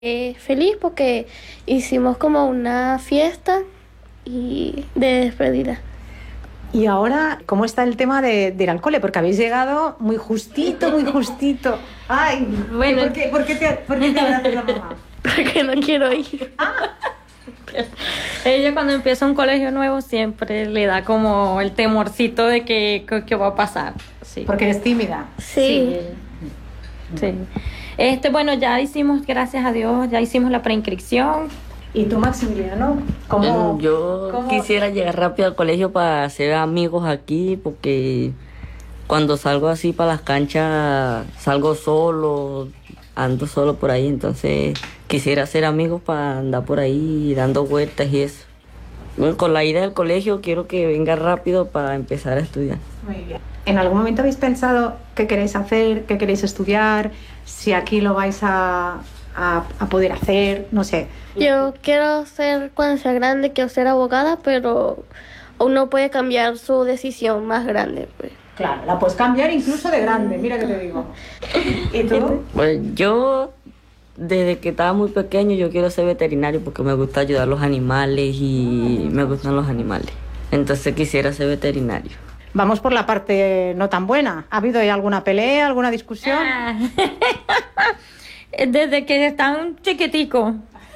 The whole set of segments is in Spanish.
Feliz porque hicimos como una fiesta y de despedida. Y ahora, ¿cómo está el tema de ir al cole? Porque habéis llegado muy justito, muy justito. Ay, Bueno. ¿por qué te abrazas la mamá? Porque no quiero ir. Ella cuando empieza un colegio nuevo siempre le da como el temorcito de que va a pasar. Sí. Porque eres tímida. Sí. Sí. Bueno, ya hicimos, gracias a Dios, ya hicimos la preinscripción. ¿Y tú, Maximiliano? Yo quisiera llegar rápido al colegio para hacer amigos aquí, porque cuando salgo así para las canchas, salgo solo, ando solo por ahí, entonces quisiera hacer amigos para andar por ahí dando vueltas y eso. Bueno, con la ida del colegio quiero que venga rápido para empezar a estudiar. Muy bien. ¿En algún momento habéis pensado qué queréis hacer, qué queréis estudiar? Si aquí lo vais a poder hacer, no sé. Yo quiero ser, cuando sea grande, quiero ser abogada, pero uno puede cambiar su decisión más grande, pues. Claro, la puedes cambiar incluso de grande, mira que te digo. ¿Y tú? Pues yo, desde que estaba muy pequeño, yo quiero ser veterinario porque me gusta ayudar a los animales y me gustan los animales. Entonces quisiera ser veterinario. Vamos por la parte no tan buena. ¿Ha habido alguna pelea, alguna discusión? Desde que están chiquiticos,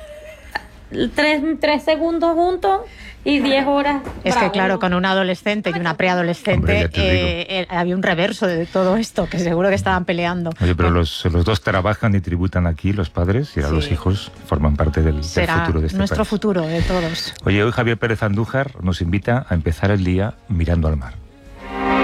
3 segundos juntos y 10 horas. Es que claro, con un adolescente y una preadolescente Hombre, había un reverso de todo esto, que seguro que estaban peleando. Oye, pero los dos trabajan y tributan aquí, los padres, y ahora los hijos forman parte del futuro de este nuestro país. futuro de todos. Oye, hoy Javier Pérez Andújar nos invita a empezar el día mirando al mar.